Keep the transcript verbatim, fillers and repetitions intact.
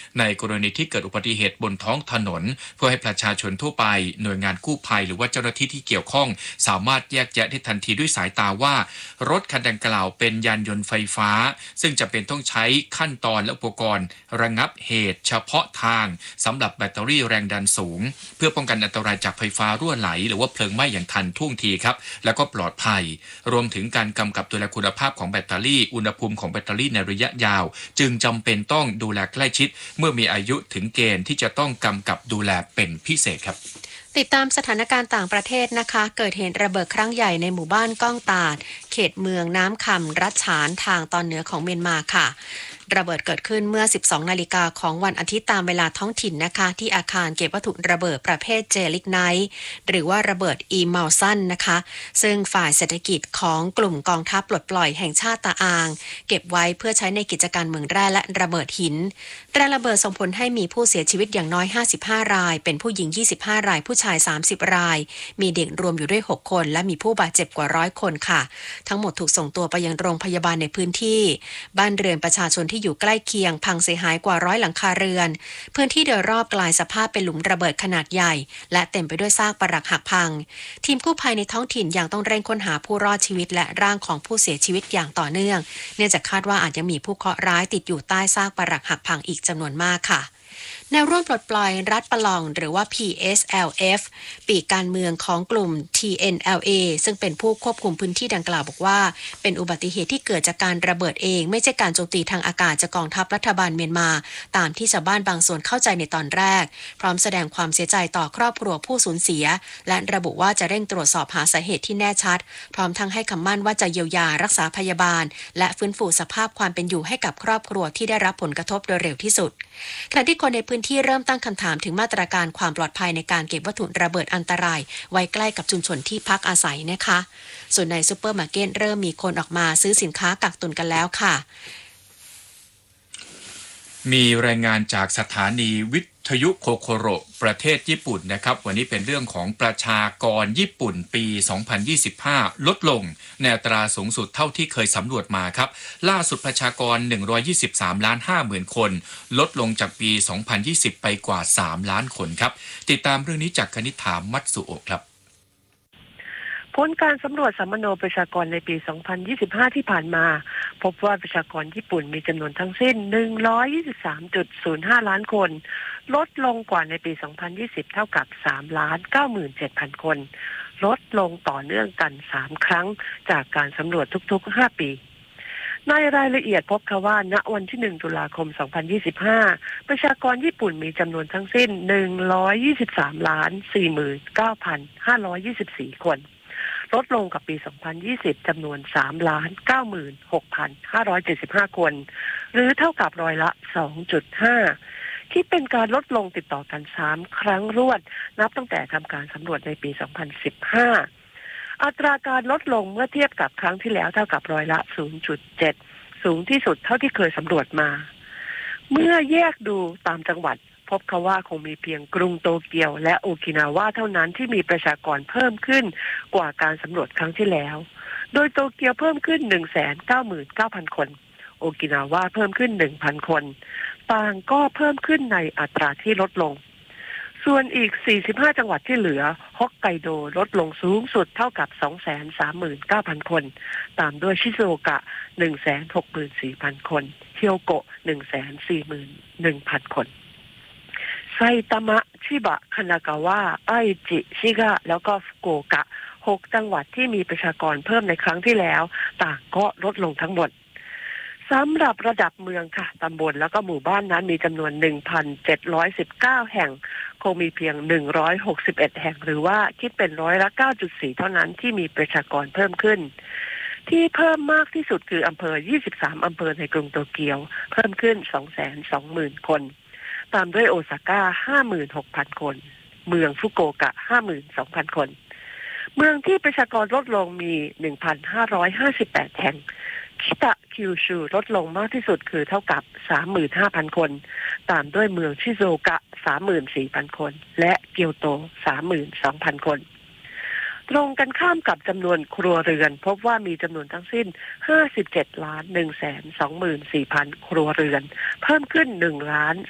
ในกรณีที่เกิดอุบัติเหตุบนท้องถนนเพื่อให้ประชาชนทั่วไปหน่วยงานกู้ภัยหรือว่าเจ้าหน้าที่ที่เกี่ยวข้องสามารถแยกแยะได้ทันทีด้วยสายตาว่ารถคันดังกล่าวเป็นยานยนต์ไฟฟ้าซึ่งจำเป็นต้องใช้ขั้นตอนและอุปกรณ์ระงับเหตุเฉพาะทางสำหรับแบตเตอรี่แรงดันสูงเพื่อป้องกันอันตรายจากไฟฟ้ารั่วไหลหรือว่าเพลิงไหม้อย่างทันท่วงทีครับแล้วก็ปลอดภัยรวมถึงการกำกับดูแลคุณภาพของแบตเตอรี่อุณหภูมิของแบตเตอรี่ในระยะยาวจึงจำเป็นต้องดูแลใกล้ชิดเมื่อมีอายุถึงเกณฑ์ที่จะต้องกำกับดูแลเป็นพิเศษครับติดตามสถานการณ์ต่างประเทศนะคะเกิดเหตุระเบิดครั้งใหญ่ในหมู่บ้านก้องตาดเขตเมืองน้ำคำรัชฉานทางตอนเหนือของเมียนมาค่ะระเบิดเกิดขึ้นเมื่อ สิบสอง นาฬิกาของวันอาทิตย์ตามเวลาท้องถิ่นนะคะที่อาคารเก็บวัตถุระเบิดประเภทเจลิกไนท์หรือว่าระเบิดอีมัลซันนะคะซึ่งฝ่ายเศรษฐกิจของกลุ่มกองทัพปลดปล่อยแห่งชาติตาอางเก็บไว้เพื่อใช้ในกิจการเมืองแร่และระเบิดหินแรงระเบิดส่งผลให้มีผู้เสียชีวิตอย่างน้อยห้าสิบห้ารายเป็นผู้หญิงยี่สิบห้ารายผู้ชายสามสิบรายมีเด็กรวมอยู่ด้วยหกคนและมีผู้บาดเจ็บกว่าร้อยคนค่ะทั้งหมดถูกส่งตัวไปยังโรงพยาบาลในพื้นที่บ้านเรือนประชาชนที่อยู่ใกล้เคียงพังเสียหายกว่าร้อยหลังคาเรือนพื้นที่โดยรอบกลายสภาพเป็นหลุมระเบิดขนาดใหญ่และเต็มไปด้วยซากปรักหักพังทีมกู้ภัยในท้องถิ่นยังต้องเร่งค้นหาผู้รอดชีวิตและร่างของผู้เสียชีวิตอย่างต่อเนื่องเนื่องจากคาดว่าอาจจะมีผู้เคราะห์ร้ายติดอยู่ใต้ซากปรักหักพังอีกจำนวนมากค่ะแนวร่วมปลดปล่อยรัฐปะลองหรือว่า พี เอส แอล เอฟ ปีกการเมืองของกลุ่ม ที เอ็น แอล เอ ซึ่งเป็นผู้ควบคุมพื้นที่ดังกล่าวบอกว่าเป็นอุบัติเหตุที่เกิดจากการระเบิดเองไม่ใช่การโจมตีทางอากาศจากกองทัพรัฐบาลเมียนมาตามที่ชาวบ้านบางส่วนเข้าใจในตอนแรกพร้อมแสดงความเสียใจต่อครอบครัวผู้สูญเสียและระบุว่าจะเร่งตรวจสอบหาสาเหตุที่แน่ชัดพร้อมทั้งให้คำมั่นว่าจะเยียวยารักษาพยาบาลและฟื้นฟูสภาพความเป็นอยู่ให้กับครอบครัวที่ได้รับผลกระทบโดยเร็วที่สุดขณะที่คนในพื้นที่เริ่มตั้งคำถามถึงมาตรการความปลอดภัยในการเก็บวัตถุระเบิดอันตรายไว้ใกล้กับชุมชนที่พักอาศัยนะคะส่วนในซุปเปอร์มาร์เก็ตเริ่มมีคนออกมาซื้อสินค้ากักตุนกันแล้วค่ะมีรายงานจากสถานีวิทยุโคโคโรประเทศญี่ปุ่นนะครับวันนี้เป็นเรื่องของประชากรญี่ปุ่นปีสองพันยี่สิบห้าลดลงในอัตราสูงสุดเท่าที่เคยสำรวจมาครับล่าสุดประชากรหนึ่งร้อยยี่สิบสามล้านห้าหมื่นคนลดลงจากปีสองพันยี่สิบไปกว่าสามล้านคนครับติดตามเรื่องนี้จากคณิษฐามัตสุโอะครับผลการสำรวจสัมมโนประชากรในปี สองพันยี่สิบห้า ที่ผ่านมาพบว่าประชากรญี่ปุ่นมีจำนวนทั้งสิ้น หนึ่งร้อยยี่สิบสามจุดศูนย์ห้า ล้านคนลดลงกว่าในปี สองพันยี่สิบ เท่ากับ สามล้านเก้าหมื่นเจ็ดพัน คนลดลงต่อเนื่องกัน สาม ครั้งจากการสำรวจทุกๆ ห้า ปีในรายละเอียดพบว่าณวันที่ หนึ่ง ตุลาคม สองพันยี่สิบห้า ประชากรญี่ปุ่นมีจำนวนทั้งสิ้น หนึ่งร้อยยี่สิบสามล้านสี่หมื่นเก้าพันห้าร้อยยี่สิบสี่ คนลดลงกับปี สองพันยี่สิบ จำนวน สามล้านเก้าหมื่นหกพันห้าร้อยเจ็ดสิบห้า คนหรือเท่ากับร้อยละ สองจุดห้า ที่เป็นการลดลงติดต่อกัน สาม ครั้งรวดนับตั้งแต่ทำการสำรวจในปี สองพันสิบห้า อัตราการลดลงเมื่อเทียบกับครั้งที่แล้วเท่ากับร้อยละ ศูนย์จุดเจ็ด สูงที่สุดเท่าที่เคยสำรวจมาเมื่อแยกดูตามจังหวัดพบว่าคงมีเพียงกรุงโตเกียวและโอกินาวาเท่านั้นที่มีประชากรเพิ่มขึ้นกว่าการสำรวจครั้งที่แล้วโดยโตเกียวเพิ่มขึ้น หนึ่งแสนเก้าหมื่นเก้าพัน คนโอกินาวาเพิ่มขึ้น หนึ่งพัน คนต่างก็เพิ่มขึ้นในอัตราที่ลดลงส่วนอีกสี่สิบห้าจังหวัดที่เหลือฮอกไกโดลดลงสูงสุดเท่ากับ สองแสนสามหมื่นเก้าพัน คนตามด้วยชิซูโอกะ หนึ่งแสนหกหมื่นสี่พัน คนเฮียวโกะ หนึ่งแสนสี่หมื่นหนึ่งพัน คนไซตามะชิบะคานากาวะไอจิชิกะแล้วก็ฟุกุโอกะหกจังหวัดที่มีประชากรเพิ่มในครั้งที่แล้วต่างก็ลดลงทั้งหมดสำหรับระดับเมืองค่ะตำบลแล้วก็หมู่บ้านนั้นมีจำนวน หนึ่งพันเจ็ดร้อยสิบเก้า แห่งคงมีเพียงหนึ่งร้อยหกสิบเอ็ดแห่งหรือว่าคิดเป็นร้อยละ เก้าจุดสี่ เท่านั้นที่มีประชากรเพิ่มขึ้นที่เพิ่มมากที่สุดคืออำเภอยี่สิบสามอำเภอในกรุงโตเกียวเพิ่มขึ้น สองแสนสองหมื่น คนตามด้วยโอซาก้า ห้าหมื่นหกพัน คนเมืองฟุกุโอกะ ห้าหมื่นสองพัน คนเมืองที่ประชากรลดลงมี หนึ่งพันห้าร้อยห้าสิบแปด แห่งคิตะคิวชูลดลงมากที่สุดคือเท่ากับ สามหมื่นห้าพัน คนตามด้วยเมืองชิโซกะ สามหมื่นสี่พัน คนและเกียวโต สามหมื่นสองพัน คนตรงกันข้ามกับจำนวนครัวเรือนพบว่ามีจำนวนทั้งสิ้น ห้าสิบเจ็ดล้านหนึ่งแสนสองหมื่นสี่พัน ครัวเรือนเพิ่มขึ้น หนึ่งล้าน